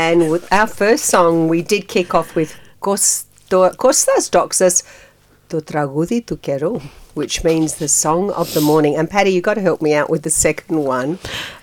And with our first song, we did kick off with Kostas Doxas to Tragudi tu Keru, which means the song of the morning. And Patty, you got to help me out with the second one.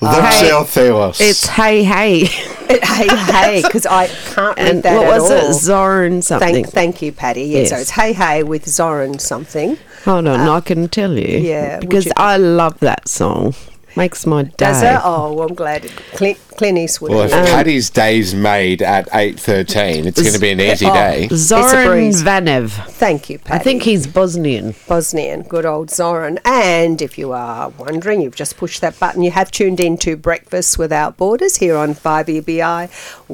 It's Hey Hey. Hey, because I can't read that what at was all. it? Zoran something. Thank you, Patty. Yeah, Yes. so it's Hey Hey with Zoran something. Hold on, I can tell you. Yeah, because I love that song. Makes my day. Does it? Oh, well, I'm glad. Clint Eastwood. Well, if Paddy's day's made at 8:13, it's going to be an easy day. Zoran breeze. Vanev. Thank you, Patty. I think he's Bosnian. Bosnian, good old Zoran. And if you are wondering, you've just pushed that button. You have tuned in to Breakfast Without Borders here on 5EBI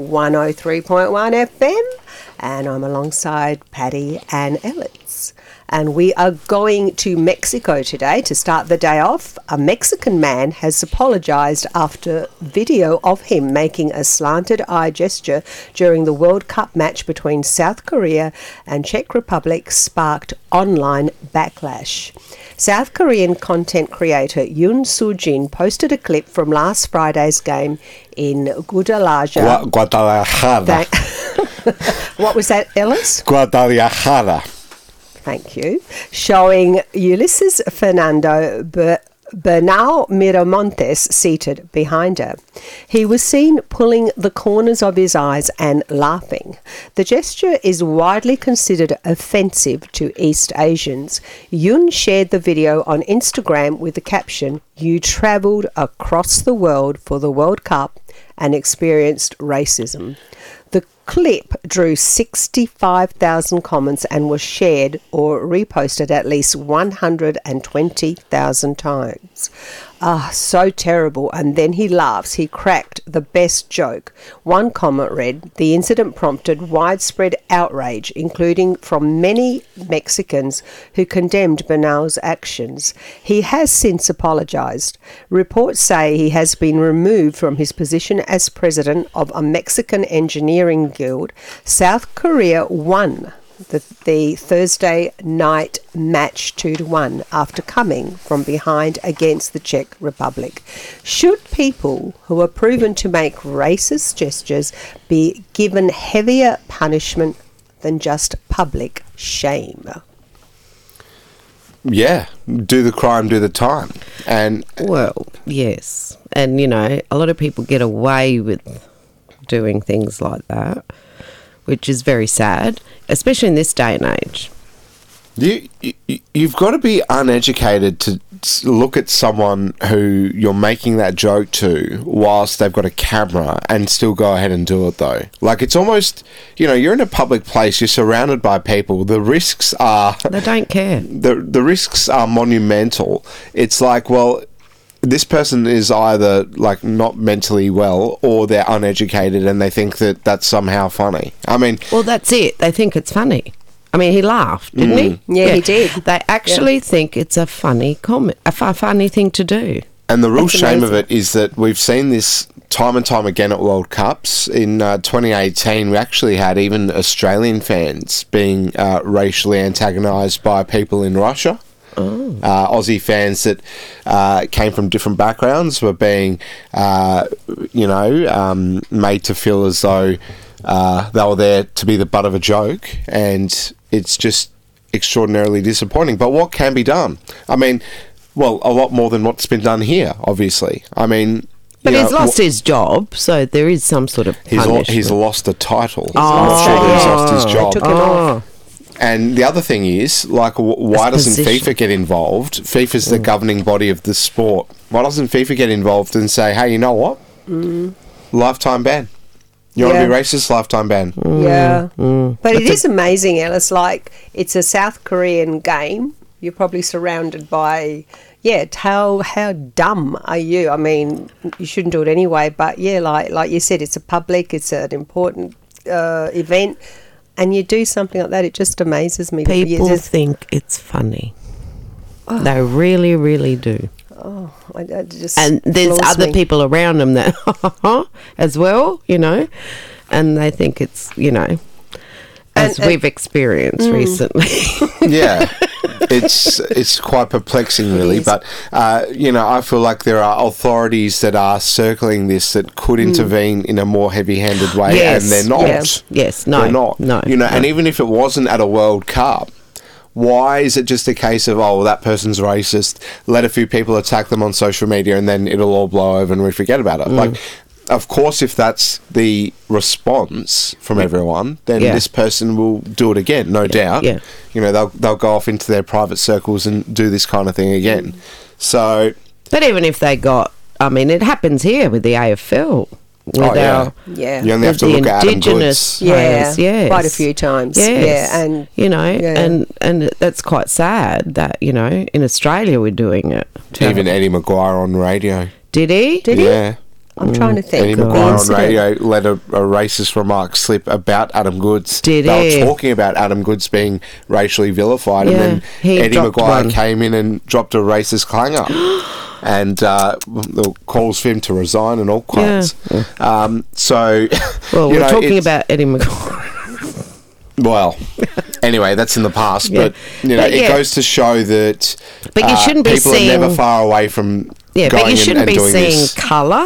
103.1 FM. And I'm alongside Patty and Ellis. And we are going to Mexico today to start the day off. A Mexican man has apologised after video of him making a slanted eye gesture during the World Cup match between South Korea and Czech Republic sparked online backlash. South Korean content creator Yoon Soo-jin posted a clip from last Friday's game in Guadalajara. Guadalajara. What was that, Ellis? Guadalajara. Thank you. Showing Ulysses Fernando Bernal Miramontes seated behind her. He was seen pulling the corners of his eyes and laughing. The gesture is widely considered offensive to East Asians. Yoon shared the video on Instagram with the caption, "You travelled across the world for the World Cup and experienced racism." The clip drew 65,000 comments and was shared or reposted at least 120,000 times. So terrible. And then he laughs. He cracked the best joke. One comment read, "The incident prompted widespread outrage, including from many Mexicans who condemned Bernal's actions. He has since apologized. Reports say he has been removed from his position as president of a Mexican engineering guild. South Korea won the Thursday night match 2-1 after coming from behind against the Czech Republic. Should people who are proven to make racist gestures be given heavier punishment than just public shame? Yeah, do the crime, do the time. And Well, yes. And, you know, a lot of people get away with doing things like that, which is very sad, especially in this day and age. you've got to be uneducated to look at someone who you're making that joke to whilst they've got a camera and still go ahead and do it, though. Like, it's almost, you know, you're in a public place, you're surrounded by people, the risks are... They don't care. The risks are monumental. It's like, well, this person is either, like, not mentally well or they're uneducated and they think that that's somehow funny. I mean... Well, that's it. They think it's funny. I mean, he laughed, didn't he? Yeah, he did. They actually think it's a funny comment, a funny thing to do. And the real That's shame of amazing. it is that we've seen this time and time again at World Cups. In 2018, we actually had even Australian fans being racially antagonised by people in Russia. Aussie fans that came from different backgrounds were being, made to feel as though they were there to be the butt of a joke, and it's just extraordinarily disappointing. But what can be done? I mean, well, a lot more than what's been done here, obviously. I mean... But he's lost his job, so there is some sort of punishment. He's lost the title. lost I'm not sure that he's it. lost his They job. took him off. And the other thing is, like, why His doesn't position. FIFA get involved? FIFA's the governing body of the sport. Why doesn't FIFA get involved and say, hey, you know what? Lifetime ban. You want to be racist? Lifetime ban. Yeah. But it is amazing, Ellis. Like, it's a South Korean game. You're probably surrounded by... Yeah, how dumb are you? I mean, you shouldn't do it anyway, but yeah, like you said, it's a public, it's an important event, and you do something like that, it just amazes me. People think it's funny. They really, really do. I just And there's floors other me. people around them that as well, you know, and they think it's, you know, as we've experienced recently. Yeah. It's quite perplexing, really. But, I feel like there are authorities that are circling this that could intervene in a more heavy-handed way, Yes, and they're not. yeah. Yes, no, They're not. no, And even if it wasn't at a World Cup, why is it just a case of, oh, well, that person's racist, let a few people attack them on social media, and then it'll all blow over and we forget about it? Like, of course, if that's the response from everyone, then Yeah. this person will do it again, no doubt. yeah. They'll go off into their private circles and do this kind of thing again. So, But even if they got, I mean, it happens here with the AFL. With oh, yeah. our, Yeah. You only have with to the look at Adam Indigenous Goods. players, yes. Quite a few times. Yes. Yeah, and and that's quite sad that, in Australia we're doing it. Even Eddie Maguire on radio. Did he? Did he? Yeah. I'm trying to think. Eddie The Maguire on incident. radio let a racist remark slip about Adam Goods. Did they he? were talking about Adam Goods being racially vilified, Yeah, and then he Eddie dropped Maguire one. came in and dropped a racist clanger. And the calls for him to resign and all kinds. So, Well, you we're know, talking it's- about Eddie Maguire. Well, anyway, that's in the past, Yeah. but But it yeah. goes to show that But you shouldn't be people are never seeing- far away from Yeah, going but you shouldn't and be doing seeing this. colour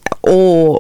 or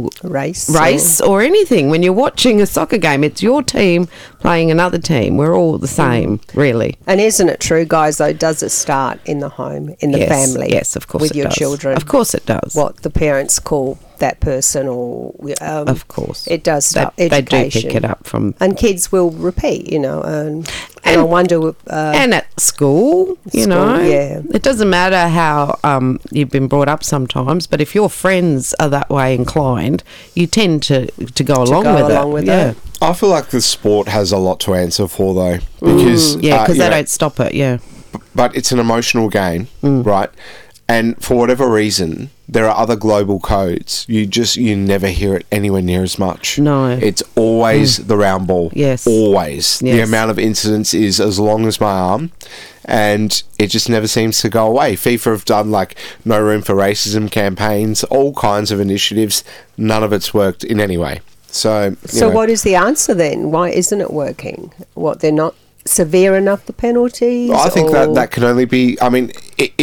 race. or anything. When you're watching a soccer game, it's your team playing another team. We're all the same, really. And isn't it true, guys, though, does it start in the home, in the Yes, family? yes, of course With it your does. children. Of course it does. What the parents call that person or... Of course. It does start They do education. pick it up from... And kids will repeat, and I wonder... and at school, yeah. it doesn't matter how you've been brought up sometimes, but if your friends are that way inclined, you tend to go along with it. it. I feel like the sport has a lot to answer for, though, because Yeah, because you they know, don't stop it, yeah. but it's an emotional game, Mm. right? And for whatever reason, there are other global codes. You never hear it anywhere near as much. No. It's always the round ball. Yes. Always. The Yes. amount of incidents is as long as my arm, and it just never seems to go away. FIFA have done like no room for racism campaigns, all kinds of initiatives. None of it's worked in any way. So, you know, what is the answer then? Why isn't it working? What, they're not severe enough, the penalties? I think or- that can only be. I mean,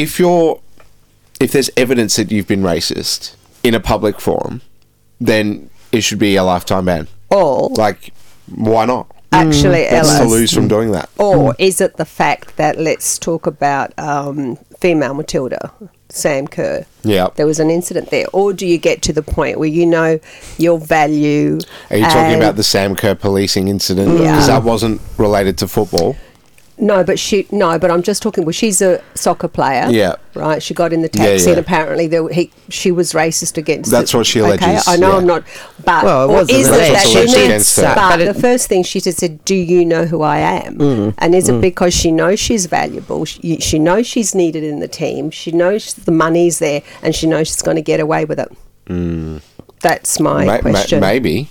if there's evidence that you've been racist in a public forum, then it should be a lifetime ban. Or, Like, why not? actually, What's to Ellis, lose from doing that? or is it the fact that, let's talk about female Matilda, Sam Kerr. Yeah. There was an incident there. Or do you get to the point where you know your value? Are you talking and- about the Sam Kerr policing incident? Yeah. Because that wasn't related to football. No, but I'm just talking. Well, she's a soccer player. Yeah. Right. She got in the Yeah, taxi, yeah. and apparently she was racist against. That's what she Okay, alleges, I know yeah. I'm not. But Well, it or wasn't is it alleged. that She she alleged needs? against her. But But it- the first thing she just said, "Do you know who I am?" And is it because she knows she's valuable? She knows she's needed in the team. She knows the money's there, and she knows she's going to get away with it. That's my question. Maybe.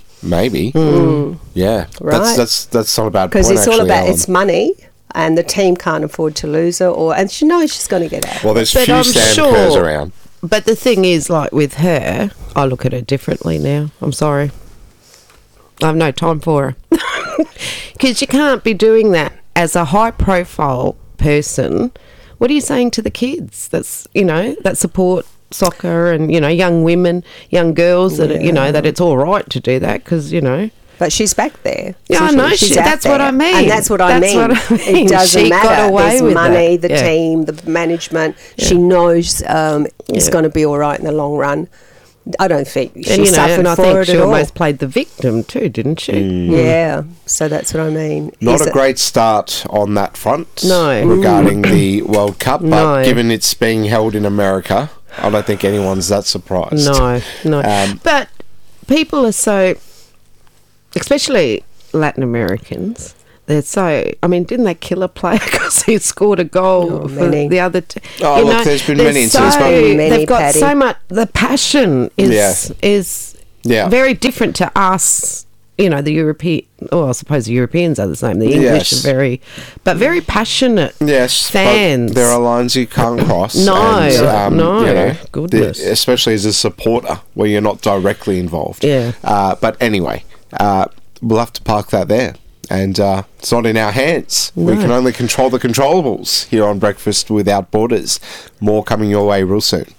Yeah. Right. That's not a bad point. Because it's all actually, about Ellen. it's money, and the team can't afford to lose her, and she knows she's going to get out. Well, there's But few I'm Sam sure- Kerrs around. But the thing is, like with her, I look at her differently now. I'm sorry. I have no time for her. Because you can't be doing that as a high profile person. What are you saying to the kids that support soccer and, young women, young girls that, that it's all right to do that because, But she's back there. Yeah, I know. She's out That's what there. I mean. And that's what I That's mean. what I mean. It doesn't She got matter. away There's with money, that. the Yeah. team, the management. She knows it's Yeah. going to be all right in the long run. I don't think she And, suffered and I for think it she at all. almost played the victim too, didn't she? Yeah, so that's what I mean. Not Is a it- great start on that front No. regarding the World Cup, but No. given it's being held in America, I don't think anyone's that surprised. No. Um, But people are so, especially Latin Americans, they're so. I mean, didn't they kill a player because he scored a goal Oh, for many. the other? Oh, look, there's been they're many incidents, but- Many, they've got Paddy. so much. The passion is Yeah. very different to us. The European. Oh, I suppose the Europeans are the same. The English Yes. are very passionate. Yes, fans. but there are lines you can't cross. No, no, goodness. especially as a supporter, where you're not directly involved. Yeah. But anyway, we'll have to park that there. And it's not in our hands. No. We can only control the controllables here on Breakfast Without Borders. More coming your way real soon.